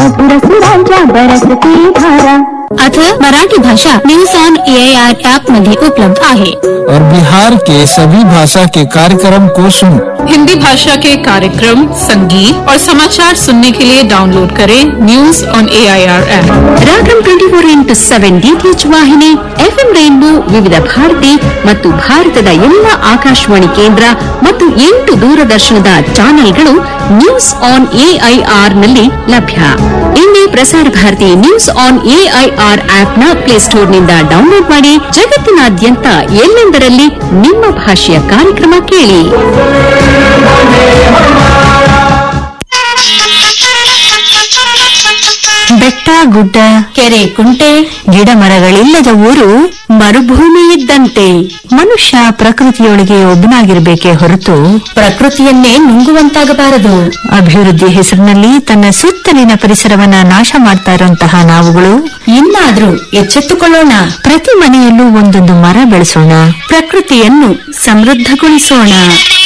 मधुर सुरांच्या बरसती धारा. आता मराठी भाषा न्यूज ऑन AIR ऐप मध्ये उपलब्ध आहे और बिहार के सभी भाषा के कार्यक्रम को सुन. हिंदी भाषा के कार्यक्रम, संगीत और समाचार सुनने के लिए डाउनलोड करें news on AIR app. Ragam 24x7 DTH ವಾಹಿನಿ, FM ರೈನ್ಬೋ, ವಿವಿಧ ಭಾರತಿ ಮತ್ತು ಭಾರತದ ಎಲ್ಲ ಆಕಾಶವಾಣಿ ಕೇಂದ್ರ ಮತ್ತು 8 ದೂರದರ್ಶನದ ಚಾನೆಲ್ಗಳು ನ್ಯೂಸ್ ಆನ್ AIR ನಲ್ಲಿ ಲಭ್ಯ. ಇಂದೇ Prasar Bharati news on AIR app ನ ಪ್ಲೇಸ್ಟೋರ್ನಿಂದ ಡೌನ್ಲೋಡ್ ಮಾಡಿ ಜಗತ್ತಿನಾದ್ಯಂತ ಎಲ್ಲೆಂದರಲ್ಲಿ ನಿಮ್ಮ ಭಾಷೆಯ ಕಾರ್ಯಕ್ರಮ ಕೇಳಿ. ಬೆಟ್ಟ ಗುಡ್ಡ, ಕೆರೆ ಕುಂಟೆ, ಗಿಡ ಮರಗಳಿಲ್ಲದ ಊರು ಮರುಭೂಮಿ ಇದ್ದಂತೆ. ಮನುಷ್ಯ ಪ್ರಕೃತಿಯೊಳಗೆ ಒಬ್ಬನಾಗಿರ್ಬೇಕೇ ಹೊರತು ಪ್ರಕೃತಿಯನ್ನೇ ನುಂಗುವಂತಾಗಬಾರದು. ಅಭಿವೃದ್ಧಿ ಹೆಸರಿನಲ್ಲಿ ತನ್ನ ಸುತ್ತಲಿನ ಪರಿಸರವನ್ನ ನಾಶ ಮಾಡ್ತಾ ಇರುವಂತಹ ನಾವುಗಳು ಇನ್ನಾದ್ರೂ ಎಚ್ಚೆತ್ತುಕೊಳ್ಳೋಣ. ಪ್ರತಿ ಮನೆಯಲ್ಲೂ ಒಂದೊಂದು ಮರ ಬೆಳೆಸೋಣ, ಪ್ರಕೃತಿಯನ್ನು ಸಮೃದ್ಧಗೊಳಿಸೋಣ.